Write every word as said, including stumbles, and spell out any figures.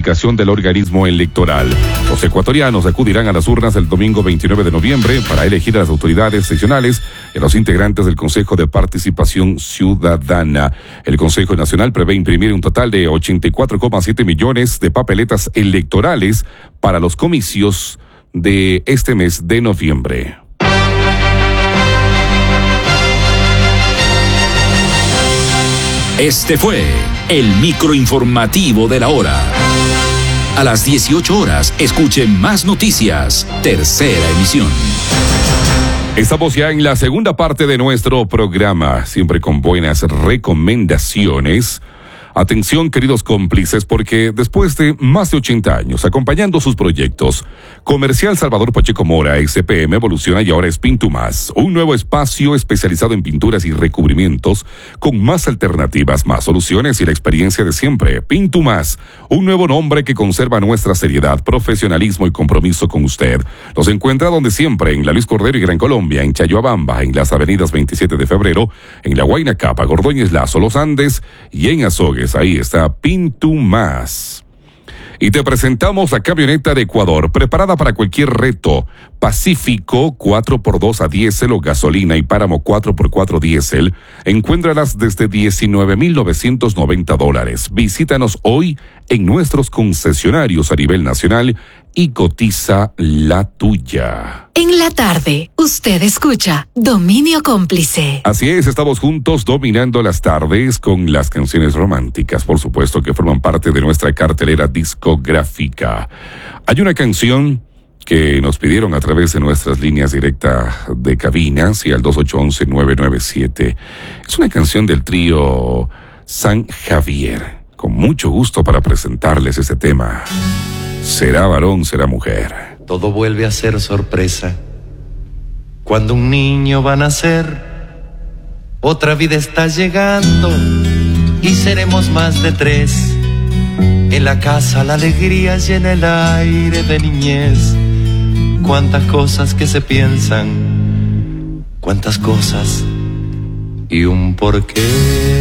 ratificación del organismo electoral. Los ecuatorianos acudirán a las urnas el domingo veintinueve de noviembre para elegir a las autoridades seccionales y a los integrantes del Consejo de Participación Ciudadana. El Consejo Nacional prevé imprimir un total de ochenta y cuatro coma siete millones de papeletas electorales para los comicios de este mes de noviembre. Este fue el microinformativo de la hora. A las dieciocho horas, escuchen más noticias. Tercera emisión. Estamos ya en la segunda parte de nuestro programa, siempre con buenas recomendaciones. Atención, queridos cómplices, porque después de más de ochenta años acompañando sus proyectos, Comercial Salvador Pacheco Mora, S P M, evoluciona y ahora es Pintumas, un nuevo espacio especializado en pinturas y recubrimientos con más alternativas, más soluciones y la experiencia de siempre. Pintumas, un nuevo nombre que conserva nuestra seriedad, profesionalismo y compromiso con usted. Nos encuentra donde siempre, en la Luis Cordero y Gran Colombia, en Chayuabamba, en las avenidas veintisiete de febrero, en la Huayna Capa, Gordoñez Lazo, Los Andes y en Azogues. Ahí está Pintumas. Y te presentamos la camioneta de Ecuador, preparada para cualquier reto. Pacífico cuatro por dos a diésel o gasolina y Páramo cuatro por cuatro diésel. Encuéntralas desde diecinueve mil novecientos noventa dólares. Visítanos hoy en nuestros concesionarios a nivel nacional y cotiza la tuya. En la tarde, usted escucha Dominio Cómplice. Así es, estamos juntos dominando las tardes con las canciones románticas, por supuesto, que forman parte de nuestra cartelera discográfica. Hay una canción que nos pidieron a través de nuestras líneas directas de cabinas y al dos ocho uno uno nueve nueve siete. Es una canción del trío San Javier. Con mucho gusto para presentarles este tema. Será varón, será mujer. Todo vuelve a ser sorpresa cuando un niño va a nacer. Otra vida está llegando y seremos más de tres. En la casa la alegría llena el aire de niñez. Cuántas cosas que se piensan, cuántas cosas y un porqué.